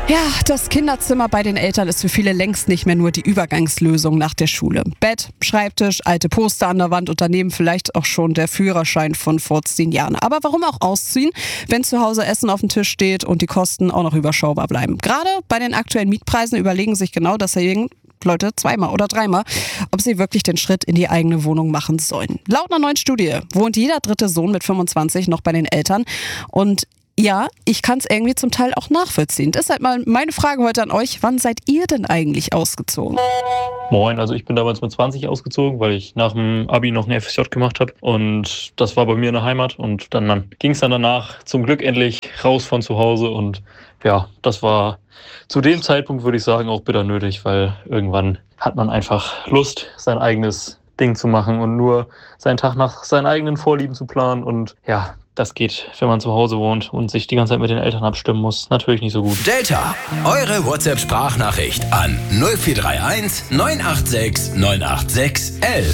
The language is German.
Ja, das Kinderzimmer bei den Eltern ist für viele längst nicht mehr nur die Übergangslösung nach der Schule. Bett, Schreibtisch, alte Poster an der Wand und daneben vielleicht auch schon der Führerschein von vor 10 Jahren. Aber warum auch ausziehen, wenn zu Hause Essen auf dem Tisch steht und die Kosten auch noch überschaubar bleiben? Gerade bei den aktuellen Mietpreisen überlegen sich genau deswegen Leute zweimal oder dreimal, ob sie wirklich den Schritt in die eigene Wohnung machen sollen. Laut einer neuen Studie wohnt jeder dritte Sohn mit 25 noch bei den Eltern und ja, ich kann es irgendwie zum Teil auch nachvollziehen. Deshalb mal meine Frage heute an euch. Wann seid ihr denn eigentlich ausgezogen? Moin, also ich bin damals mit 20 ausgezogen, weil ich nach dem Abi noch eine FSJ gemacht habe. Und das war bei mir in der Heimat. Und dann ging es danach zum Glück endlich raus von zu Hause. Und ja, das war zu dem Zeitpunkt, würde ich sagen, auch bitter nötig, weil irgendwann hat man einfach Lust, sein eigenes Ding zu machen und nur seinen Tag nach seinen eigenen Vorlieben zu planen. Und ja, das geht, wenn man zu Hause wohnt und sich die ganze Zeit mit den Eltern abstimmen muss, natürlich nicht so gut. Delta, eure WhatsApp-Sprachnachricht an 0431 986 986 11.